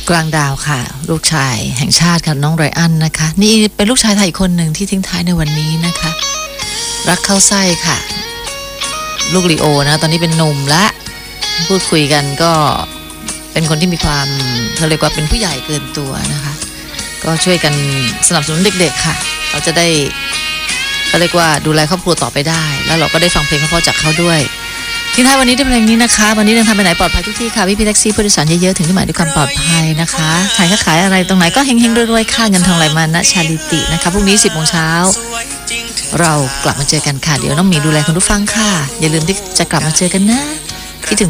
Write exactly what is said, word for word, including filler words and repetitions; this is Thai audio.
กลางดาวค่ะลูกชายแห่งชาติค่ะน้องไรอันนะคะนี่เป็นลูกชายไทยคนหนึ่งที่ทิ้งท้ายในวันนี้นะคะรักเข้าไส้ค่ะลูกลีโอนะตอนนี้เป็นหนุ่มและพูดคุยกันก็เป็นคนที่มีความเขาเรียกว่าเป็นผู้ใหญ่เกินตัวนะคะก็ช่วยกันสนับสนุนเด็กๆค่ะเราจะได้เขาเรียกว่าดูแลครอบครัวต่อไปได้แล้วเราก็ได้ฟังเพลงเพราะๆจากเขาด้วยทิ้งท้ายวันนี้ด้วยเพลงนี้นะคะวันนี้เดินทางไปไหนปลอดภัยทุกที่ค่ะพี่พี่แท็กซี่ผู้โดยสารเยอะๆถึงที่หมายด้วยความปลอดภัยนะคะขายก็ขายอะไรตรงไหนก็เฮงๆรวยๆค่าเงินทองไหลมานะชาลิตินะคะพรุ่งนี้สิบโมงเช้าเรากลับมาเจอกันค่ะเดี๋ยวน้องหมีดูแลคุณผู้ฟังค่ะอย่าลืมที่จะกลับมาเจอกันนะ